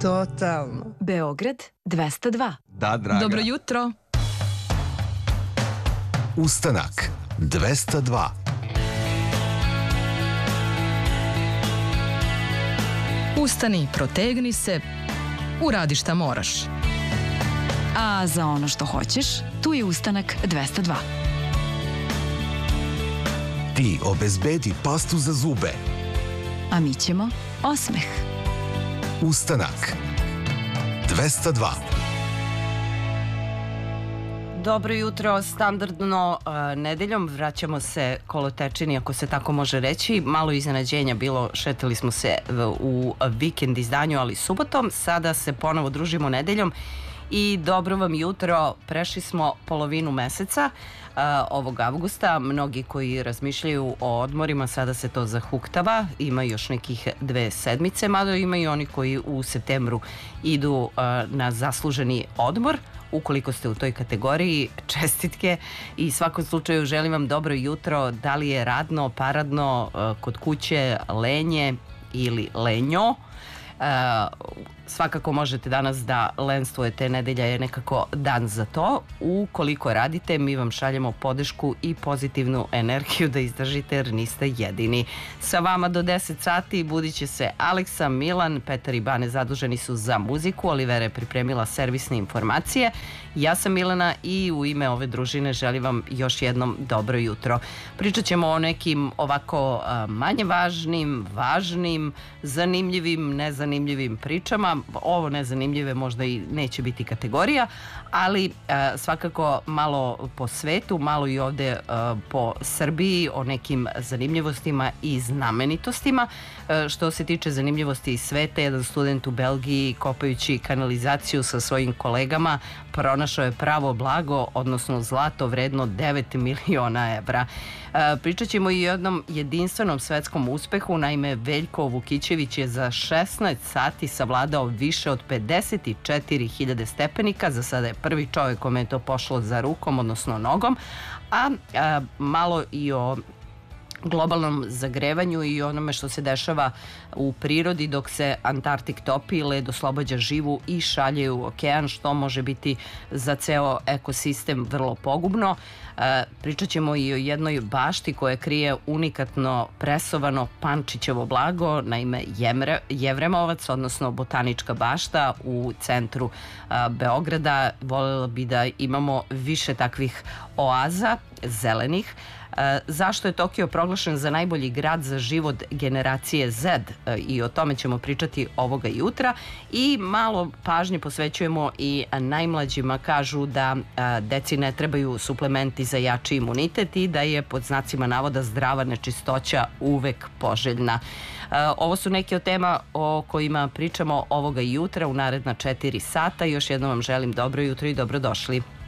Totalno. Beograd 202. Da, draga. Dobro jutro. Ustanak 202. Ustani, protegni se, uradi šta moraš. A za ono što hoćeš, tu je Ustanak 202. Ti obezbedi pastu za zube. A mi ćemo osmeh. Ustanak 202. Dobro jutro, standardno nedeljom vraćamo se kolotečini, ako se tako može reći. Malo iznenađenja bilo, šetali smo se u vikend izdanju, ali subotom. Sada se ponovo družimo nedeljom i dobro vam jutro. Prešli smo polovinu meseca ovog avgusta. Mnogi koji razmišljaju o odmorima, sada se to zahuktava. Ima još nekih 2 sedmice, mada ima i oni koji u septembru idu na zasluženi odmor. Ukoliko ste u toj kategoriji, čestitke i svakom slučaju želim vam dobro jutro. Da li je radno, paradno, kod kuće, lenje ili lenjo. Svakako možete danas da lenstvujete, nedelja je nekako dan za to. Ukoliko radite, mi vam šaljemo podršku i pozitivnu energiju da izdržite, jer niste jedini. Sa vama do 10 sati budit će se Aleksa, Milan, Petar i Bane zaduženi su za muziku, Olivera je pripremila servisne informacije. Ja sam Milana i u ime ove družine želim vam još jednom dobro jutro. Pričat ćemo o nekim ovako manje važnim, zanimljivim, nezanimljivim pričama. Ovo nezanimljive možda i neće biti kategorija, ali svakako malo po svetu, malo i ovde po Srbiji o nekim zanimljivostima i znamenitostima. Što se tiče zanimljivosti iz sveta, jedan student u Belgiji kopajući kanalizaciju sa svojim kolegama pronašao je pravo blago, odnosno zlato vredno 9 miliona evra. Pričat ćemo i o jednom jedinstvenom svetskom uspehu. Naime, Veljko Vukićević je za 16 sati savladao više od 54.000 stepenika. Za sada je prvi čovjek kome je to pošlo za rukom, odnosno nogom. A malo i o globalnom zagrevanju i onome što se dešava u prirodi dok se Antarktik topi, led oslobađa živu i šalje u okean, što može biti za ceo ekosistem vrlo pogubno. Pričat ćemo i o jednoj bašti koja krije unikatno presovano Pančićevo blago, naime Jevremovac, odnosno botanička bašta u centru Beograda. Voljela bi da imamo više takvih oaza zelenih. Zašto je Tokio proglašen za najbolji grad za život generacije Z? I o tome ćemo pričati ovoga jutra. I malo pažnje posvećujemo i najmlađima. Kažu da deci ne trebaju suplementi za jači imunitet i da je pod znacima navoda zdrava nečistoća uvek poželjna. Ovo su neke od tema o kojima pričamo ovoga jutra u naredna 4 sata. Još jednom vam želim dobro jutro i dobrodošli.